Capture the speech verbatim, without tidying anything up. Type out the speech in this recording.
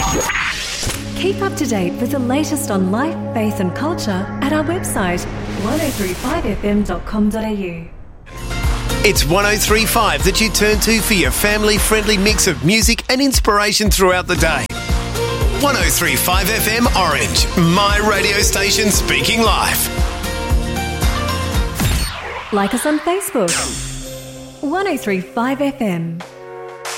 Keep up to date with the latest on life, faith and culture at our website one oh three five f m dot com dot a u. It's one oh three point five that you turn to for your family-friendly mix of music and inspiration throughout the day. one oh three point five F M Orange, my radio station speaking life. Like us on Facebook. one oh three point five F M.